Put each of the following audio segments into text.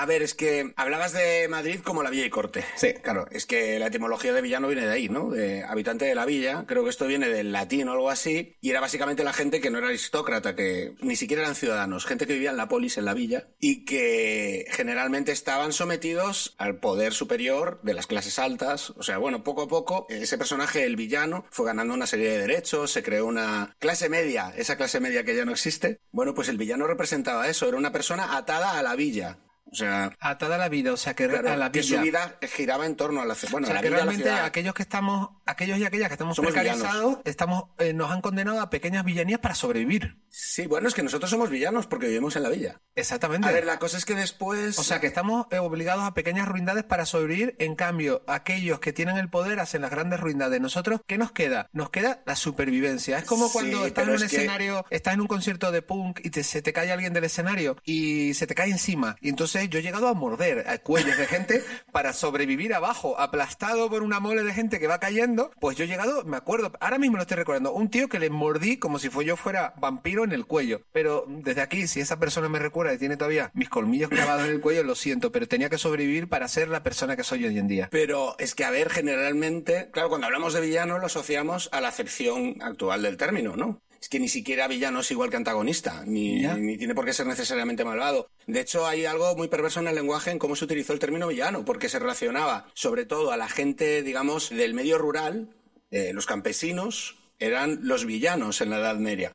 A ver, es que hablabas de Madrid como la villa y corte. Sí. Claro, es que la etimología de villano viene de ahí, ¿no? De habitante de la villa. Creo que esto viene del latín o algo así. Y era básicamente la gente que no era aristócrata, que ni siquiera eran ciudadanos. Gente que vivía en la polis, en la villa. Y que generalmente estaban sometidos al poder superior de las clases altas. O sea, bueno, poco a poco, ese personaje, el villano, fue ganando una serie de derechos. Se creó una clase media, esa clase media que ya no existe. Bueno, pues el villano representaba eso. Era una persona atada a la villa. O sea, atada a la vida, o sea, que claro, a la que villa. su vida giraba en torno a la Bueno, o sea, la que villa, realmente la ciudad. aquellos y aquellas que estamos Somos precarizados, nos han condenado a pequeñas villanías para sobrevivir. Sí, bueno, es que nosotros somos villanos porque vivimos en la villa. Exactamente. A ver, la cosa es que después... O sea, que estamos obligados a pequeñas ruindades para sobrevivir. En cambio, aquellos que tienen el poder hacen las grandes ruindades. Nosotros, ¿qué nos queda? Nos queda la supervivencia. Es como cuando estás en un escenario, estás en un concierto de punk y se te cae alguien del escenario y se te cae encima. Y entonces yo he llegado a morder a cuellos de gente para sobrevivir abajo, aplastado por una mole de gente que va cayendo. Pues yo he llegado, me acuerdo, ahora mismo lo estoy recordando, un tío que le mordí como si yo fuera vampiro en el cuello. Pero desde aquí, si esa persona me recuerda y tiene todavía mis colmillos clavados en el cuello, lo siento, pero tenía que sobrevivir para ser la persona que soy hoy en día. Pero es que, a ver, generalmente, claro, cuando hablamos de villano lo asociamos a la acepción actual del término, ¿no? Es que ni siquiera villano es igual que antagonista, ni tiene por qué ser necesariamente malvado. De hecho, hay algo muy perverso en el lenguaje en cómo se utilizó el término villano, porque se relacionaba sobre todo a la gente, digamos, del medio rural, los campesinos eran los villanos en la Edad Media.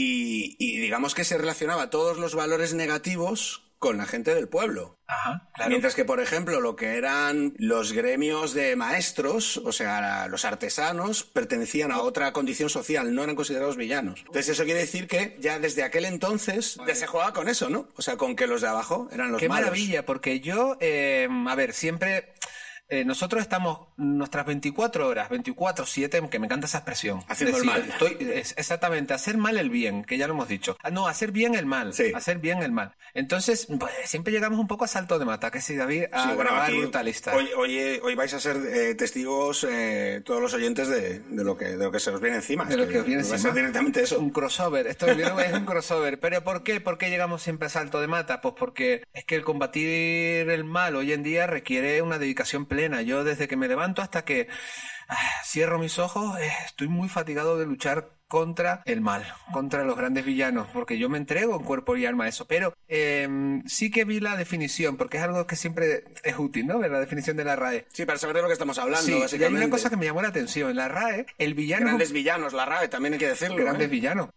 Y digamos que se relacionaba todos los valores negativos con la gente del pueblo. Ajá, claro. Mientras que, por ejemplo, lo que eran los gremios de maestros, o sea, los artesanos, pertenecían a otra condición social, no eran considerados villanos. Entonces eso quiere decir que ya desde aquel entonces ya se jugaba con eso, ¿no? O sea, con que los de abajo eran los malos. Qué maravilla, porque yo, a ver, siempre... nosotros estamos nuestras 24 horas, 24/7, que me encanta esa expresión. Haciendo el mal. Exactamente, hacer mal el bien, que ya lo hemos dicho. No, hacer bien el mal. Sí. Hacer bien el mal. Entonces, pues, siempre llegamos un poco a salto de mata, que sí, David, a grabar Brutalista. Hoy vais a ser testigos todos los oyentes de lo que se os viene encima. De lo que os viene encima. Va a ser directamente eso. Un crossover. Esto es un crossover. ¿Pero por qué? ¿Por qué llegamos siempre a salto de mata? Pues porque es que el combatir el mal hoy en día requiere una dedicación plena. Yo desde que me levanto hasta que cierro mis ojos estoy muy fatigado de luchar contra el mal, contra los grandes villanos, porque yo me entrego en cuerpo y alma a eso. Pero sí que vi la definición, porque es algo que siempre es útil, ¿no? Ver la definición de la RAE. Sí, para saber de lo que estamos hablando, sí, básicamente. Y hay una cosa que me llamó la atención. En la RAE, el villano... Grandes villanos, la RAE, también hay que decirlo. Grandes villanos.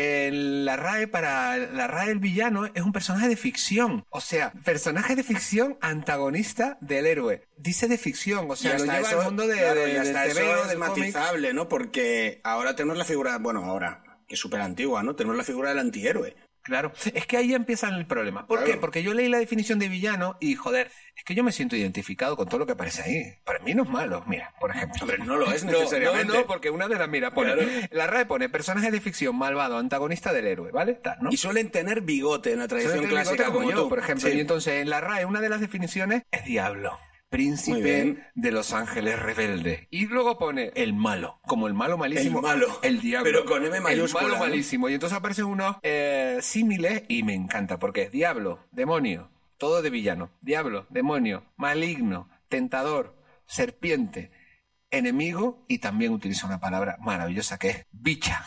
La RAE, para la RAE, el villano es un personaje de ficción. O sea, personaje de ficción antagonista del héroe. Dice de ficción, o sea, lo lleva al mundo de eso es del matizable, cómic, ¿no? Porque ahora tenemos la figura, que es súper antigua, ¿no? Tenemos la figura del antihéroe. Claro, es que ahí empieza el problema. ¿Por qué? Porque yo leí la definición de villano y, joder, es que yo me siento identificado con todo lo que aparece ahí. Para mí no es malo, mira, por ejemplo. Hombre, no lo es necesariamente. No, porque una de las, mira, pone, la RAE pone personaje de ficción, malvado, antagonista del héroe, ¿vale? ¿No? Y suelen tener bigote en la tradición clásica, como yo, tú. por ejemplo. Sí. Y entonces, en la RAE, una de las definiciones es diablo. Príncipe de los ángeles rebelde. Y luego pone el malo, como el malo malísimo. El malo. El diablo. Pero con M mayúscula. El malo malísimo. Y entonces aparecen unos símiles y me encanta, porque es diablo, demonio, todo de villano. Diablo, demonio, maligno, tentador, serpiente, enemigo, y también utiliza una palabra maravillosa que es bicha.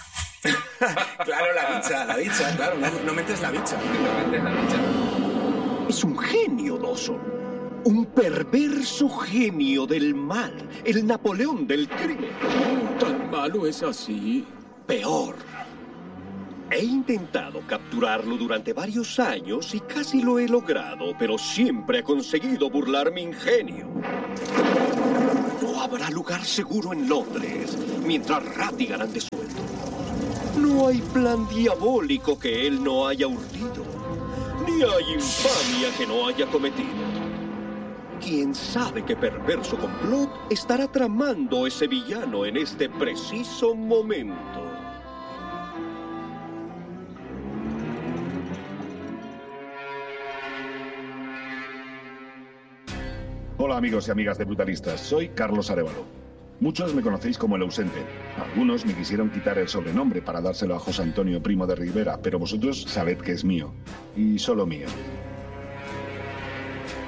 Claro, la bicha, claro, no metes la bicha. No metes la bicha. Es un genio, Dawson. Un perverso genio del mal, el Napoleón del crimen. ¿Tan malo es así? Peor. He intentado capturarlo durante varios años y casi lo he logrado, pero siempre he conseguido burlar mi ingenio. No habrá lugar seguro en Londres mientras Rattigan ande suelto. No hay plan diabólico que él no haya urdido, ni hay infamia que no haya cometido. ¿Quién sabe qué perverso complot estará tramando ese villano en este preciso momento? Hola amigos y amigas de Brutalistas, soy Carlos Arévalo. Muchos me conocéis como el ausente. Algunos me quisieron quitar el sobrenombre para dárselo a José Antonio Primo de Rivera, pero vosotros sabed que es mío, y solo mío.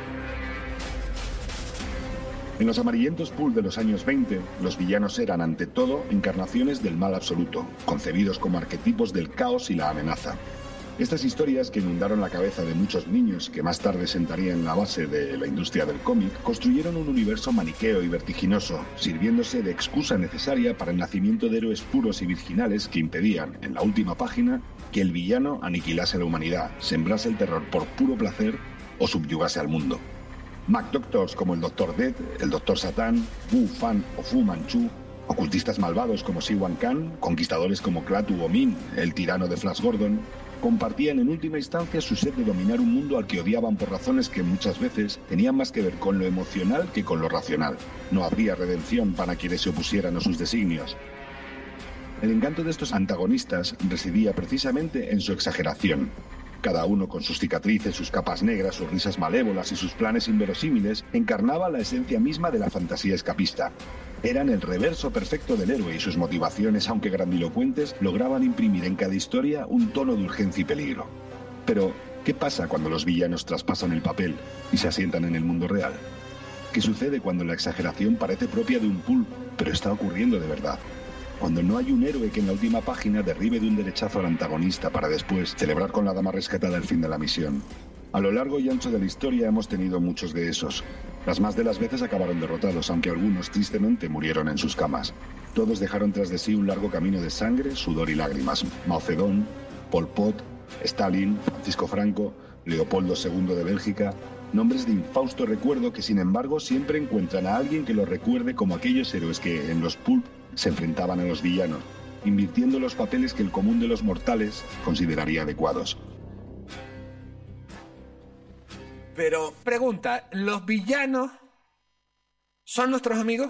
En los amarillentos pulp de los años 20, los villanos eran ante todo encarnaciones del mal absoluto, concebidos como arquetipos del caos y la amenaza. Estas historias que inundaron la cabeza de muchos niños, que más tarde sentarían la base de la industria del cómic, construyeron un universo maniqueo y vertiginoso, sirviéndose de excusa necesaria para el nacimiento de héroes puros y virginales que impedían, en la última página, que el villano aniquilase a la humanidad, sembrase el terror por puro placer o subyugase al mundo. McDoctors como el Dr. Death, el Dr. Satan, Wu Fan o Fu Manchu, ocultistas malvados como Siwan Khan, conquistadores como Klaatu o Min, el tirano de Flash Gordon, compartían en última instancia su sed de dominar un mundo al que odiaban por razones que muchas veces tenían más que ver con lo emocional que con lo racional. No habría redención para quienes se opusieran a sus designios. El encanto de estos antagonistas residía precisamente en su exageración. Cada uno con sus cicatrices, sus capas negras, sus risas malévolas y sus planes inverosímiles encarnaba la esencia misma de la fantasía escapista. Eran el reverso perfecto del héroe y sus motivaciones, aunque grandilocuentes, lograban imprimir en cada historia un tono de urgencia y peligro. Pero, ¿qué pasa cuando los villanos traspasan el papel y se asientan en el mundo real? ¿Qué sucede cuando la exageración parece propia de un pulp, pero está ocurriendo de verdad? Cuando no hay un héroe que en la última página derribe de un derechazo al antagonista para después celebrar con la dama rescatada el fin de la misión. A lo largo y ancho de la historia hemos tenido muchos de esos. Las más de las veces acabaron derrotados, aunque algunos tristemente murieron en sus camas. Todos dejaron tras de sí un largo camino de sangre, sudor y lágrimas. Mao Zedong, Pol Pot, Stalin, Francisco Franco, Leopoldo II de Bélgica... Nombres de infausto recuerdo que, sin embargo, siempre encuentran a alguien que los recuerde como aquellos héroes que, en los pulp, se enfrentaban a los villanos, invirtiendo los papeles que el común de los mortales consideraría adecuados. Pero, pregunta, ¿los villanos son nuestros amigos?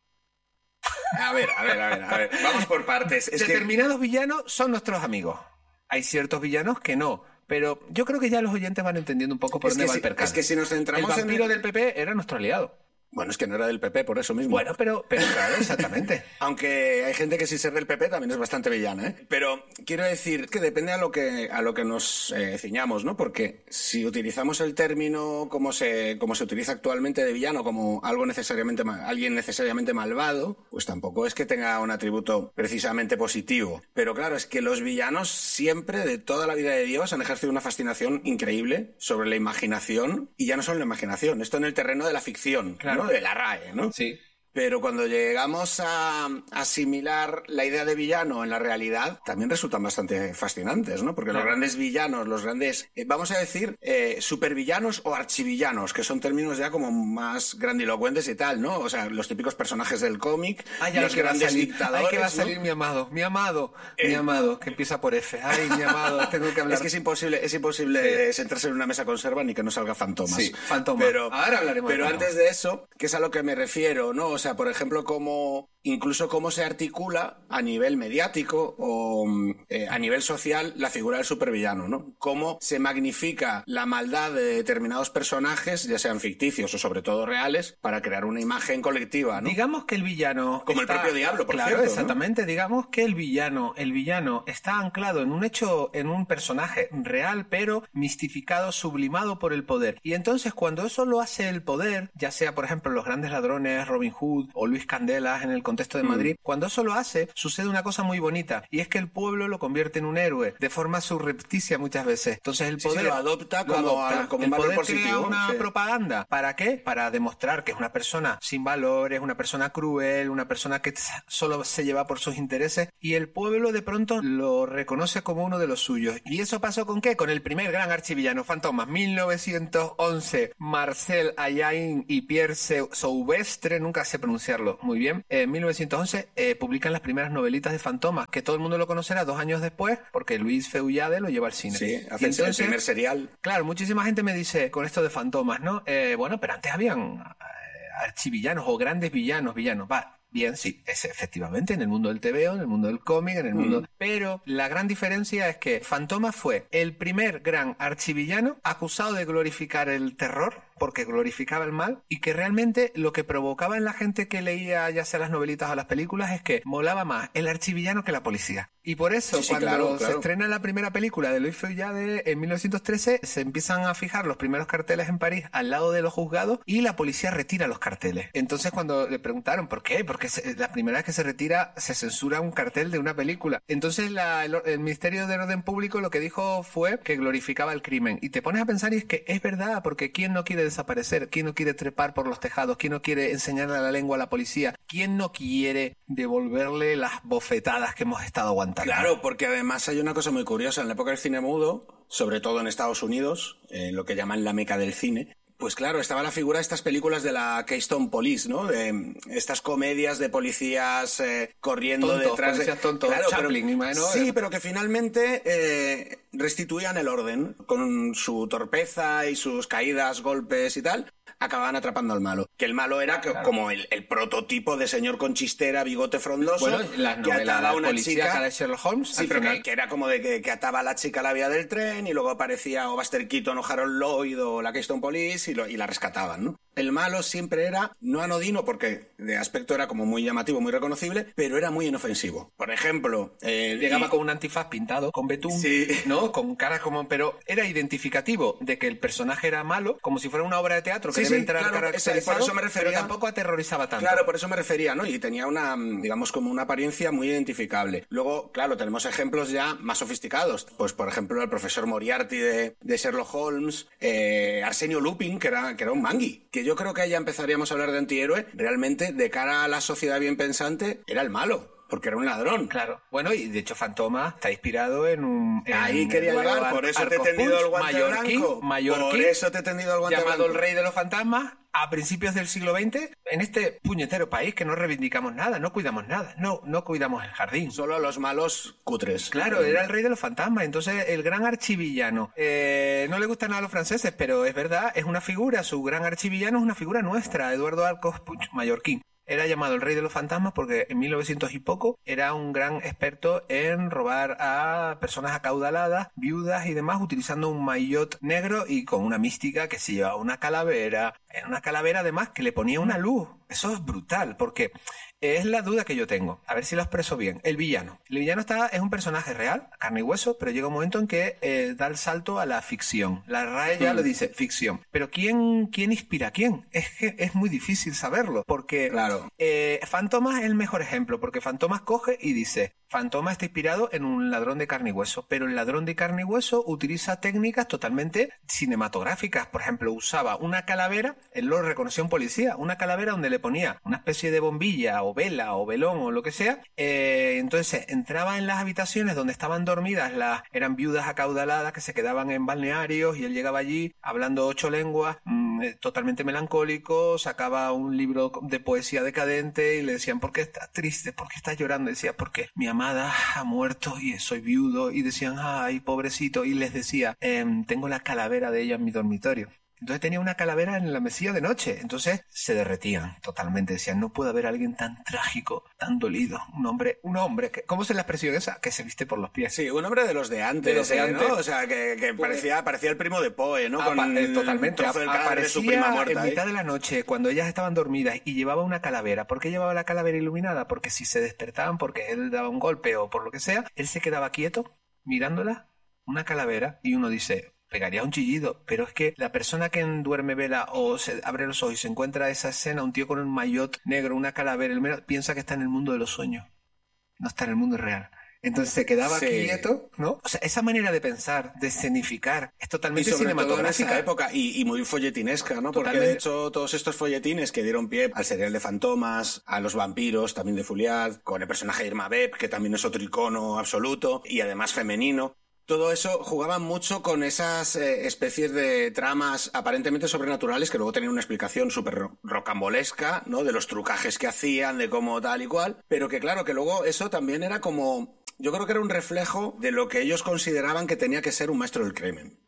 A ver. Vamos por partes. Determinados villanos son nuestros amigos. Hay ciertos villanos que no. Pero yo creo que ya los oyentes van entendiendo un poco por dónde va el percal. Es que si nos centramos el vampiro del PP era nuestro aliado. Bueno, es que no era del PP, por eso mismo. Bueno, pero claro, exactamente. Aunque hay gente que sin ser del PP también es bastante villana, ¿eh? Pero quiero decir que depende a lo que nos ciñamos, ¿no? Porque si utilizamos el término como se utiliza actualmente de villano como alguien necesariamente malvado, pues tampoco es que tenga un atributo precisamente positivo. Pero claro, es que los villanos siempre, de toda la vida de Dios, han ejercido una fascinación increíble sobre la imaginación, y ya no solo la imaginación, esto en el terreno de la ficción, claro. ¿No? De la RAE, ¿no? Sí. Pero cuando llegamos a asimilar la idea de villano en la realidad, también resultan bastante fascinantes, ¿no? Porque claro, los grandes villanos, los grandes, vamos a decir, supervillanos o archivillanos, que son términos ya como más grandilocuentes y tal, ¿no? O sea, los típicos personajes del cómic, los grandes dictadores. Ay, que va a salir, ¿no? mi amado, que empieza por F. Ay, mi amado, tengo que hablar. Es que es imposible sentarse en una mesa con Servan y que no salga Fantomas. Sí, Fantomas. Ahora hablaremos. Pero antes de eso, que es a lo que me refiero, ¿no? O sea, por ejemplo, incluso cómo se articula a nivel mediático o a nivel social la figura del supervillano, ¿no? Cómo se magnifica la maldad de determinados personajes, ya sean ficticios o sobre todo reales, para crear una imagen colectiva, ¿no? Digamos que el villano... Como el propio diablo, por cierto, claro, exactamente. ¿No? Digamos que el villano está anclado en un hecho, en un personaje real, pero mistificado, sublimado por el poder. Y entonces, cuando eso lo hace el poder, ya sea, por ejemplo, los grandes ladrones, Robin Hood o Luis Candelas en el contexto de Madrid, cuando eso lo hace, sucede una cosa muy bonita, y es que el pueblo lo convierte en un héroe, de forma surrepticia muchas veces. Entonces el poder lo adopta como un valor positivo. Crea una propaganda. ¿Para qué? Para demostrar que es una persona sin valores, una persona cruel, una persona que solo se lleva por sus intereses, y el pueblo de pronto lo reconoce como uno de los suyos. ¿Y eso pasó con qué? Con el primer gran archivillano, Fantomas, 1911. Marcel Ayain y Pierre Soubestre, nunca sé pronunciarlo muy bien, en 1911 publican las primeras novelitas de Fantomas, que todo el mundo lo conocerá 2 años después, porque Luis Feuillade lo lleva al cine. Sí, hace el primer serial. Claro, muchísima gente me dice, con esto de Fantomas, ¿no? Bueno, pero antes habían archivillanos o grandes villanos. Va, bien, sí, es efectivamente en el mundo del TVO, en el mundo del cómic, en el mundo... Pero la gran diferencia es que Fantomas fue el primer gran archivillano acusado de glorificar el terror, porque glorificaba el mal y que realmente lo que provocaba en la gente que leía ya sea las novelitas o las películas es que molaba más el archivillano que la policía. Y por eso, cuando se estrena la primera película de Louis Feuillade en 1913, se empiezan a fijar los primeros carteles en París al lado de los juzgados y la policía retira los carteles. Entonces, cuando le preguntaron ¿por qué? Porque la primera vez que se retira, se censura un cartel de una película. Entonces, el Ministerio de Orden Público lo que dijo fue que glorificaba el crimen. Y te pones a pensar y es que es verdad, porque ¿quién no quiere desaparecer? ¿Quién no quiere trepar por los tejados? ¿Quién no quiere enseñarle la lengua a la policía? ¿Quién no quiere devolverle las bofetadas que hemos estado aguantando? Claro, porque además hay una cosa muy curiosa. En la época del cine mudo, sobre todo en Estados Unidos, lo que llaman la meca del cine, pues claro, estaba la figura de estas películas de la Keystone Police, ¿no? De estas comedias de policías corriendo detrás de... Tontos, claro, Chaplin, pero, sí, pero que finalmente restituían el orden. Con su torpeza y sus caídas, golpes y tal, acababan atrapando al malo. Que el malo era como el prototipo de señor con chistera, bigote frondoso, que ataba a una chica de Sherlock Holmes. Sí, pero que era como de que ataba a la chica a la vía del tren y luego aparecía o Buster Keaton o Harold Lloyd o la Keystone Police y la rescataban, ¿no? El malo siempre era no anodino porque de aspecto era como muy llamativo, muy reconocible, pero era muy inofensivo. Por ejemplo... llegaba con un antifaz pintado, con betún, sí, ¿no? Con cara como... Pero era identificativo de que el personaje era malo, como si fuera una obra de teatro que debe entrar caracterizado, por eso me refería, pero tampoco aterrorizaba tanto. Claro, por eso me refería, ¿no? Y tenía una, digamos, como una apariencia muy identificable. Luego, claro, tenemos ejemplos ya más sofisticados. Pues, por ejemplo, el profesor Moriarty de Sherlock Holmes, Arsenio Lupin, que era un mangui, que yo creo que ya empezaríamos a hablar de antihéroe. Realmente, de cara a la sociedad bien pensante, era el malo. Porque era un ladrón. Claro. Bueno, y de hecho Fantoma está inspirado en un... Ahí quería llegar, por eso te he tendido el guante blanco. Mallorquín, por eso te he tendido el guante llamado blanco. el rey de los fantasmas, a principios del siglo XX, en este puñetero país que no reivindicamos nada, no cuidamos nada, no cuidamos el jardín. Solo los malos cutres. Claro, era el rey de los fantasmas. Entonces, el gran archivillano. No le gustan nada a los franceses, pero es verdad, es una figura, su gran archivillano es una figura nuestra, Eduardo Arcos Puig, mallorquín. Era llamado el rey de los fantasmas porque en 1900 y poco era un gran experto en robar a personas acaudaladas, viudas y demás, utilizando un maillot negro y con una mística que se llevaba una calavera además que le ponía una luz. Eso es brutal, porque es la duda que yo tengo. A ver si lo expreso bien. El villano. El villano es un personaje real, carne y hueso, pero llega un momento en que da el salto a la ficción. La RAE ya lo dice, ficción. Pero ¿quién inspira a quién? Es que es muy difícil saberlo, porque claro. Fantomas es el mejor ejemplo, porque Fantomas coge y dice... Fantoma está inspirado en un ladrón de carne y hueso, pero el ladrón de carne y hueso utiliza técnicas totalmente cinematográficas. Por ejemplo, usaba una calavera, él lo reconoció un policía, una calavera donde le ponía una especie de bombilla o vela o velón o lo que sea. Entonces entraba en las habitaciones donde estaban dormidas, eran viudas acaudaladas que se quedaban en balnearios y él llegaba allí hablando 8 lenguas, totalmente melancólico, sacaba un libro de poesía decadente y le decían, ¿por qué estás triste? ¿Por qué estás llorando? Y decía, porque mi amada ha muerto y soy viudo. Y decían, ay, pobrecito. Y les decía, tengo la calavera de ella en mi dormitorio. Entonces tenía una calavera en la mesilla de noche. Entonces se derretían totalmente. Decían, no puede haber alguien tan trágico, tan dolido. Un hombre que, ¿cómo se la expresión esa? Que se viste por los pies. Sí, un hombre de los de antes. ¿No? O sea, que parecía el primo de Poe, ¿no? Totalmente. Aparecía de su prima muerta, en mitad de la noche, cuando ellas estaban dormidas y llevaba una calavera. ¿Por qué llevaba la calavera iluminada? Porque si se despertaban porque él daba un golpe o por lo que sea, él se quedaba quieto mirándola, una calavera, y uno dice... pegaría un chillido, pero es que la persona que duerme vela o se abre los ojos y se encuentra esa escena, un tío con un maillot negro, una calavera, piensa que está en el mundo de los sueños, no está en el mundo real. Entonces se quedaba quieto, ¿no? O sea, esa manera de pensar, de escenificar, es totalmente cinematográfica. En esa época, y muy folletinesca, ¿no? Totalmente. Porque de hecho todos estos folletines que dieron pie al serial de Fantomas, a los vampiros, también de Fouillade, con el personaje de Irma Vep, que también es otro icono absoluto, y además femenino. Todo eso jugaban mucho con esas especies de tramas aparentemente sobrenaturales que luego tenían una explicación súper rocambolesca, ¿no? De los trucajes que hacían, de cómo tal y cual. Pero que claro, que luego eso también era como... Yo creo que era un reflejo de lo que ellos consideraban que tenía que ser un maestro del crimen.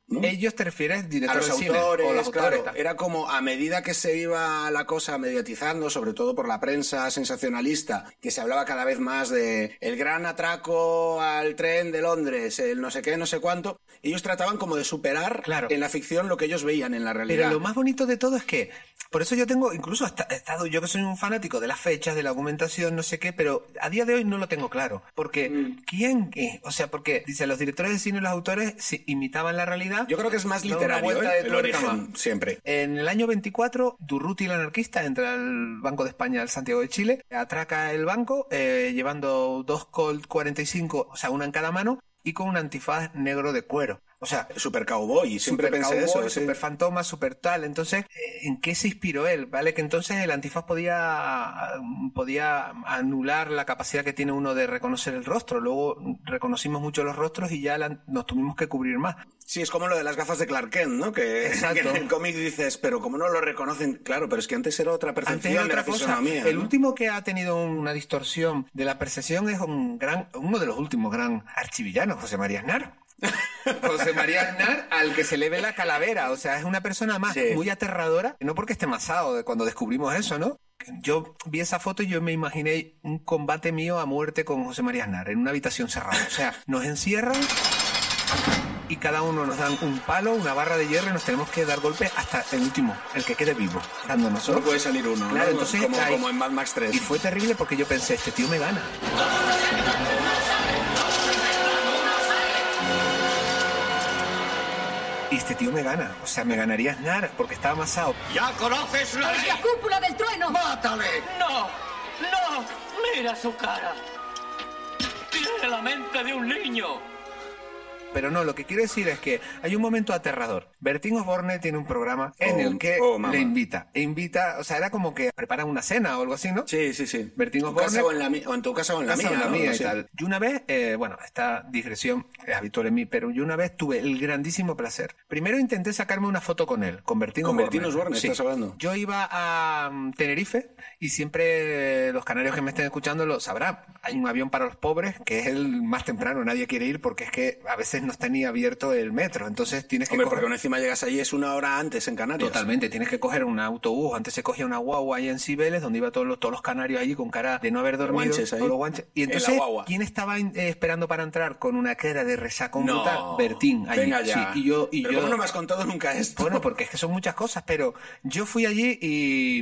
¿no? Ellos te refieres directores a los de cine, autores, o los autores, claro. Era como a medida que se iba la cosa mediatizando, sobre todo por la prensa sensacionalista, que se hablaba cada vez más de el gran atraco al tren de Londres, el no sé qué, no sé cuánto, ellos trataban como de superar en la ficción lo que ellos veían en la realidad. Pero lo más bonito de todo es que, por eso yo tengo, incluso he estado, yo que soy un fanático de las fechas, de la argumentación, no sé qué, pero a día de hoy no lo tengo claro. Porque, ¿quién? O sea, porque, dice, los directores de cine y los autores imitaban la realidad. Yo creo que es más literario, el origen, siempre. En el año 24, Durruti, el anarquista, entra al Banco de España, al Santiago de Chile, atraca el banco, llevando 2 Colt 45, o sea, una en cada mano, y con un antifaz negro de cuero. O sea, super cowboy, siempre pensé eso. Super fantoma, super tal. Entonces, ¿en qué se inspiró él? ¿Vale? Que entonces el antifaz podía anular la capacidad que tiene uno de reconocer el rostro. Luego reconocimos mucho los rostros y ya nos tuvimos que cubrir más. Sí, es como lo de las gafas de Clark Kent, ¿no? Que en el cómic dices, pero como no lo reconocen, claro, pero es que antes era otra percepción de la fisonomía. El último que ha tenido una distorsión de la percepción es uno de los últimos gran archivillanos, José María Aznar. José María Aznar, al que se le ve la calavera, o sea, es una persona más muy aterradora, no porque esté masado de cuando descubrimos eso, ¿no? Yo vi esa foto y yo me imaginé un combate mío a muerte con José María Aznar en una habitación cerrada, o sea, nos encierran y cada uno nos dan un palo, una barra de hierro y nos tenemos que dar golpes hasta el último, el que quede vivo, dándonos. Solo puede salir uno, claro, ¿no? Entonces, como en Mad Max 3. Y fue terrible porque yo pensé, este tío me gana. Y este tío me gana, o sea, me ganaría Aznar porque estaba amasado. ¡Ya conoces la ley! ¡Es la cúpula del trueno! ¡Mátale! ¡No! ¡No! ¡Mira su cara! ¡Tiene la mente de un niño! Pero no, lo que quiero decir es que hay un momento aterrador. Bertín Osborne tiene un programa en el que le invita, o sea, era como que preparan una cena o algo así, ¿no? Sí, sí, sí. Bertín Osborne. O en tu casa o en la mía. ¿no? Y tal. Yo una vez, bueno, esta digresión es habitual en mí, pero yo una vez tuve el grandísimo placer. Primero intenté sacarme una foto con él, con Bertín Osborne. ¿Con Bertín Osborne estás hablando? Yo iba a Tenerife y siempre los canarios que me estén escuchando lo sabrán. Hay un avión para los pobres que es el más temprano, nadie quiere ir porque es que a veces no está ni abierto el metro, entonces tienes que porque encima llegas allí es 1 hora antes en Canarias. Totalmente, tienes que coger un autobús, antes se cogía una guagua ahí en Cibeles, donde iba todos los canarios allí con cara de no haber dormido. Todos los guanches. Y entonces, ¿quién estaba esperando para entrar con una cara de resacón brutal? Bertín, allí. Venga ya. Sí, y yo ¿Cómo no me has contado nunca esto? Bueno, porque es que son muchas cosas, pero yo fui allí y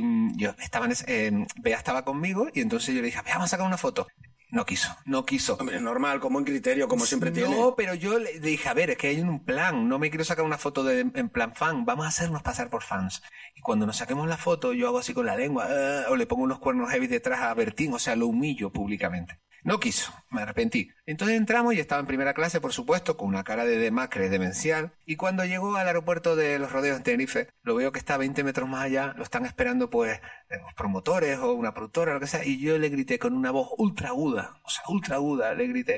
Bea estaba conmigo y entonces yo le dije, vamos a sacar una foto. No quiso. Hombre, normal, con buen criterio, como siempre tiene. No, pero yo le dije, a ver, es que hay un plan, no me quiero sacar una foto en plan fan, vamos a hacernos pasar por fans. Y cuando nos saquemos la foto, yo hago así con la lengua, o le pongo unos cuernos heavy detrás a Bertín, o sea, lo humillo públicamente. No quiso, me arrepentí. Entonces entramos y estaba en primera clase, por supuesto, con una cara de demacre demencial. Y cuando llegó al aeropuerto de Los Rodeos en Tenerife, lo veo que está 20 metros más allá, lo están esperando pues los promotores o una productora o lo que sea, y yo le grité con una voz ultra aguda, le grité,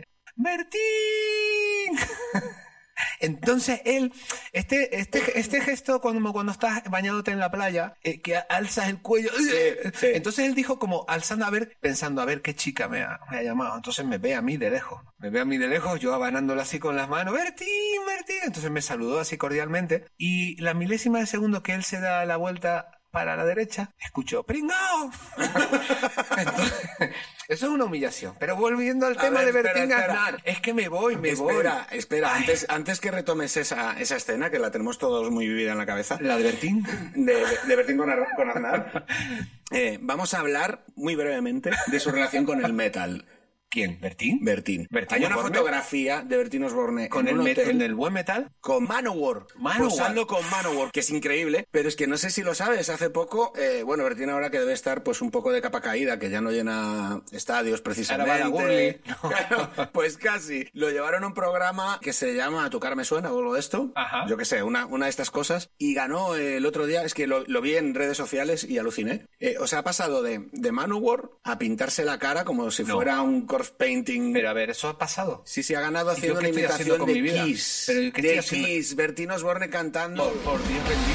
¡Bertín! Entonces él, este gesto cuando estás bañándote en la playa, que alzas el cuello, sí. Entonces él dijo como alzando pensando a ver qué chica me ha llamado, entonces me ve a mí de lejos, yo abanándolo así con las manos, Bertín, entonces me saludó así cordialmente y la milésima de segundo que él se da la vuelta para la derecha, escuchó ¡pringao! Entonces, eso es una humillación. Pero volviendo al tema de Bertín Aznar, es que me voy. Espera, antes que retomes esa escena, que la tenemos todos muy vivida en la cabeza. ¿La de Bertín? De Bertín con Aznar. Vamos a hablar muy brevemente de su relación con el metal. ¿Quién? ¿Bertín? Bertín. Hay una fotografía de Bertín Osborne con el buen metal. Con Manowar. Posando con Manowar, que es increíble. Pero es que no sé si lo sabes, hace poco, Bertín ahora que debe estar pues un poco de capa caída, que ya no llena estadios precisamente. Claro, pues casi. Lo llevaron a un programa que se llama A tu cara me suena o algo de esto. Ajá. Yo qué sé, una de estas cosas. Y ganó el otro día, es que lo vi en redes sociales y aluciné. O sea, ha pasado de Manowar a pintarse la cara como si fuera un corpse painting. Pero a ver, ¿eso ha pasado? Sí, ha ganado haciendo una imitación de Kiss. ¿Pero qué de Kiss, Bertín Osborne cantando. Por Dios bendito.